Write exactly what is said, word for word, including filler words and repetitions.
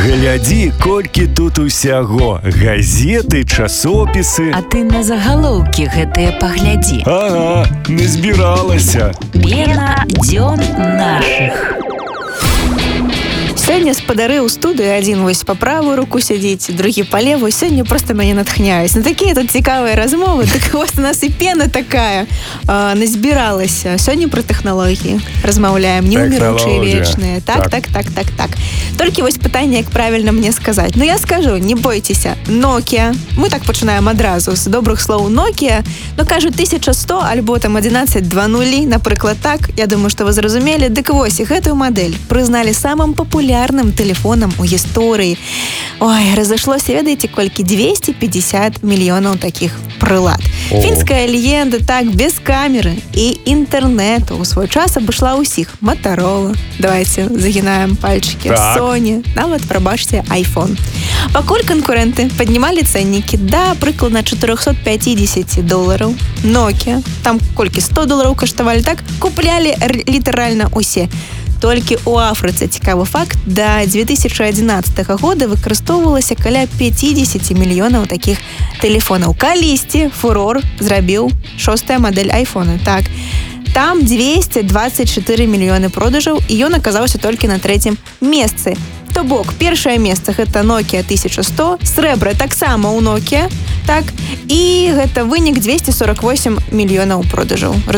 Глядзі, колькі тут усяго. Газеты, часопісы. А ты на загалоўкі гэтыя паглядзі. Ага, не збіралася. Пена дзён нашых. Сёння спадары ў студыі, адзін вось па правую руку сядзіць, другі па левую. Сёння проста мяне натхняюць. На такія тут цікавыя размовы. Так вось у нас і пена такая э, назбіралася. Сёння пра тэхналогіі размаўляем, неўміручыя вечныя. Так, так, так, так, так. Толькі вось пытанне, як правільна мне сказаць. Ну я скажу, не бойцеся. Nokia. Мы так пачынаем адразу з добрых слоў Nokia. Ну кажу тысяча сто альбо там адзінаццаць два нуль, напрыклад, так. Я думаю, што вы зразумелі. Дык вось, і гэтую мадэль прызналі самым папулярным тэлефонам у гісторыі. Ой, разышлося, ведаеце, колькі двести пятьдесят мільёнаў такіх прылад. О. Фінская легенда, так, без камеры і інтэрнэту ў свой час абышла ўсіх. Motorola, давайте загінаем пальчики, так. Sony, нават, прабачце, iPhone. Пакуль канкурэнты паднімалі цэннікі да прыкладна чатырохсот пяцьдзесят долараў, Nokia, там колькі сто долараў каштавалі, так, куплялі літаральна усе. Толькі ў Афрыцы, цікавы факт, да две тысячи адзінаццатага года выкарыстоўвалася каля пятьдесят мільёнаў такіх тэлефонаў. Калісьці фурор зрабіў шостая мадэль айфона. Так, там двести двадцать четыре мільёны продажаў, і ён аказаўся толькі на трэцім месцы. То бок, першае месца гэта Nokia тысяча сто, срэбра таксама ў Nokia, так, і гэта вынік двести сорок восемь мільёнаў продажаў.